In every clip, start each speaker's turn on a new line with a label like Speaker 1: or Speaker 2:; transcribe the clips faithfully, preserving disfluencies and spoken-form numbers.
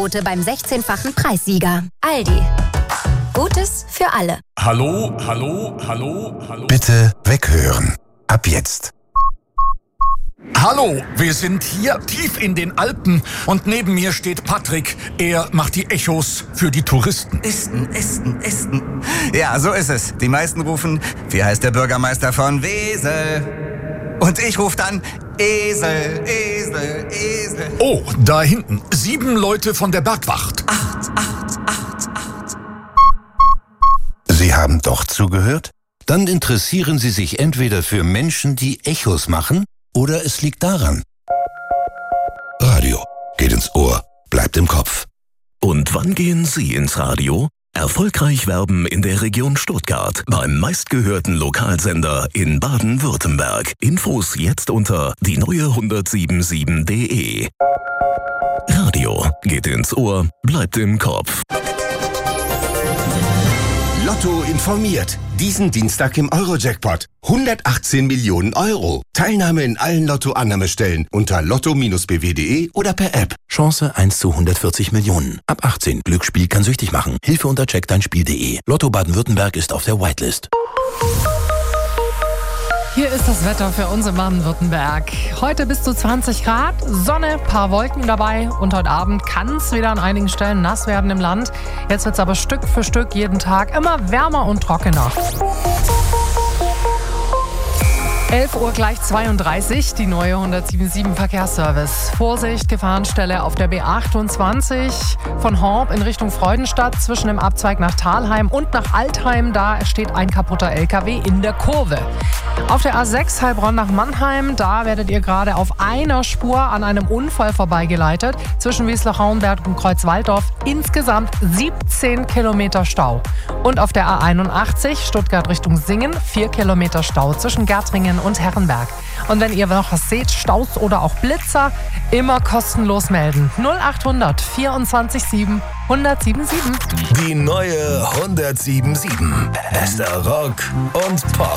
Speaker 1: Angebote beim sechzehnfachen Preissieger. Aldi. Gutes für alle.
Speaker 2: Hallo, hallo, hallo, hallo.
Speaker 3: Bitte weghören. Ab jetzt.
Speaker 2: Hallo, wir sind hier tief in den Alpen und neben mir steht Patrick. Er macht die Echos für die Touristen.
Speaker 4: Esten, Esten, Esten. Ja, so ist es. Die meisten rufen, wie heißt der Bürgermeister von Wesel? Und ich rufe dann Esel, Esel, Esel.
Speaker 2: Oh, da hinten. Sieben Leute von der Bergwacht.
Speaker 4: Acht, acht, acht, acht.
Speaker 3: Sie haben doch zugehört? Dann interessieren Sie sich entweder für Menschen, die Echos machen, oder es liegt daran. Radio geht ins Ohr, bleibt im Kopf.
Speaker 5: Und wann gehen Sie ins Radio? Erfolgreich werben in der Region Stuttgart beim meistgehörten Lokalsender in Baden-Württemberg. Infos jetzt unter die neue hundertsiebenundsiebzig punkt de. Radio geht ins Ohr, bleibt im Kopf.
Speaker 6: Lotto informiert. Diesen Dienstag im Euro-Jackpot. hundertachtzehn Millionen Euro. Teilnahme in allen Lotto-Annahmestellen unter lotto Bindestrich b w punkt de oder per App.
Speaker 3: Chance eins zu hundertvierzig Millionen. Ab achtzehn. Glücksspiel kann süchtig machen. Hilfe unter check dein Spiel punkt de. Lotto Baden-Württemberg ist auf der Whitelist.
Speaker 7: Hier ist das Wetter für uns in Baden-Württemberg. Heute bis zu zwanzig Grad, Sonne, paar Wolken dabei und heute Abend kann es wieder an einigen Stellen nass werden im Land. Jetzt wird es aber Stück für Stück jeden Tag immer wärmer und trockener. elf Uhr gleich zweiunddreißig, die neue hundertsiebenundsiebzig Verkehrsservice. Vorsicht, Gefahrenstelle auf der B achtundzwanzig von Horb in Richtung Freudenstadt zwischen dem Abzweig nach Thalheim und nach Altheim. Da steht ein kaputter L K W in der Kurve. Auf der A sechs Heilbronn nach Mannheim, da werdet ihr gerade auf einer Spur an einem Unfall vorbeigeleitet. Zwischen Wiesloch-Hauenberg und Kreuzwalddorf insgesamt siebzehn Kilometer Stau. Und auf der A einundachtzig Stuttgart Richtung Singen vier Kilometer Stau zwischen Gärtringen und Herrenberg. Und wenn ihr noch was seht, Staus oder auch Blitzer, immer kostenlos melden. null achthundert vierundzwanzig sieben hundertsiebenundsiebzig.
Speaker 5: Die neue hundertsiebenundsiebzig. Bester Rock und Pop.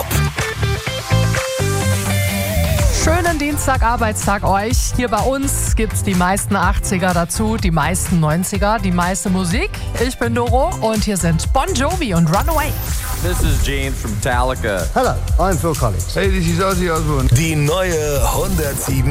Speaker 7: Schönen Dienstag, Arbeitstag euch. Hier bei uns gibt's die meisten achtziger dazu, die meisten neunziger, die meiste Musik. Ich bin Doro und hier sind Bon Jovi und Runaway.
Speaker 8: This is James from Metallica.
Speaker 9: Hello, I'm Phil Collins.
Speaker 10: Hey, this is Ozzy Osbourne.
Speaker 5: Die neue hundertsiebenundsiebzig.